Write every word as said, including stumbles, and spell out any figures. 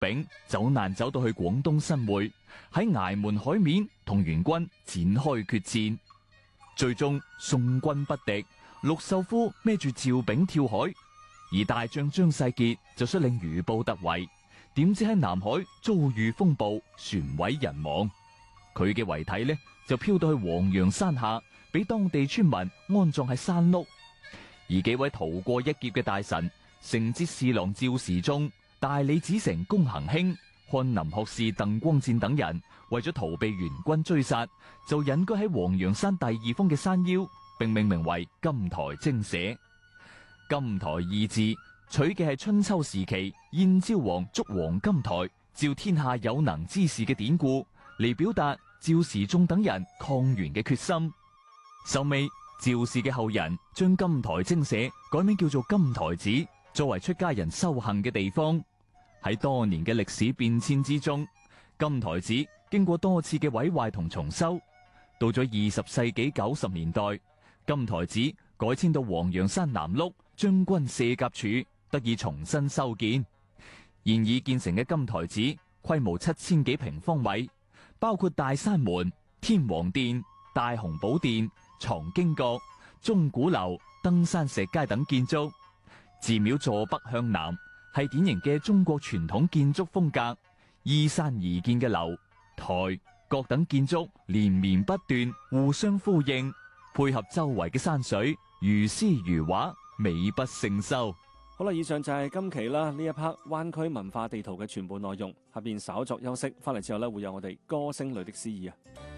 炳走難走到去廣東新會，喺崖門海面同元軍展開決戰，最終宋軍不敵，陸秀夫孭住趙炳跳海，而大將張世傑就率領餘部突圍，點知喺南海遭遇風暴，船毀人亡，佢嘅遺體呢就飄到去黃楊山下，俾當地村民安葬喺山麓。而幾位逃過一劫嘅大臣，承節侍郎趙時中、大理寺丞龔行興、翰林學士鄧光戰等人，為咗逃避元軍追殺，就隱居喺黃楊山第二峰嘅山腰，並命名為金台精舍。金台二字取嘅係春秋時期燕昭王築黃金台，召天下有能之士嘅典故，嚟表達趙時中等人抗元嘅決心。收尾趙氏嘅後人將金台精舍改名叫做金台寺，作為出家人修行嘅地方。喺多年嘅歷史變遷之中，金台寺經過多次嘅毀壞同重修，到咗二十世紀九十年代，金台寺改遷到黃楊山南麓將軍卸甲處，得以重新修建。現已建成嘅金台寺規模七千幾平方米，包括大山門、天王殿、大雄寶殿、藏經閣、鐘鼓樓、登山石階等建築。寺廟坐北向南，係典型嘅中國傳統建築風格，依山而建嘅樓、台、閣等建築連綿不斷，互相呼應，配合周圍嘅山水，如詩如畫，美不勝收。 好啦，以上就係今期啦呢一 part 灣區文化地圖嘅全部內容。下邊稍作休息，翻嚟之後咧會有我哋歌聲裏的詩意啊。